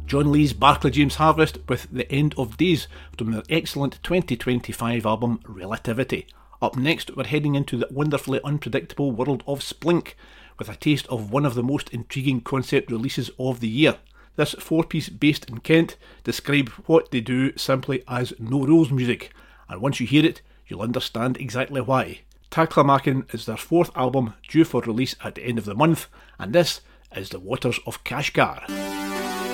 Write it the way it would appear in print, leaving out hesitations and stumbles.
John Lee's Barclay James Harvest with The End of Days from their excellent 2025 album Relativity. Up next, we're heading into the wonderfully unpredictable world of Splink, with a taste of one of the most intriguing concept releases of the year. This four-piece based in Kent describe what they do simply as no rules music, and once you hear it, you'll understand exactly why. Taklamakan is their fourth album, due for release at the end of the month, and this is The Waters of Kashgar.